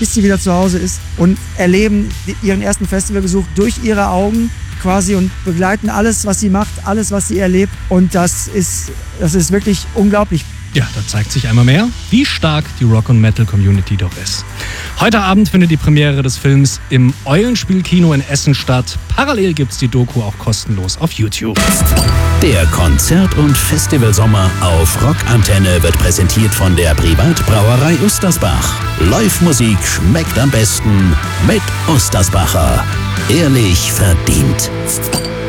bis sie wieder zu Hause ist und erleben ihren ersten Festivalbesuch durch ihre Augen quasi und begleiten alles, was sie macht, alles, was sie erlebt. Und das ist wirklich unglaublich. Ja, da zeigt sich einmal mehr, wie stark die Rock- und Metal-Community doch ist. Heute Abend findet die Premiere des Films im Eulenspiel-Kino in Essen statt. Parallel gibt's die Doku auch kostenlos auf YouTube. Der Konzert- und Festivalsommer auf Rockantenne wird präsentiert von der Privatbrauerei Ustersbach. Live-Musik schmeckt am besten mit Ustersbacher. Ehrlich verdient.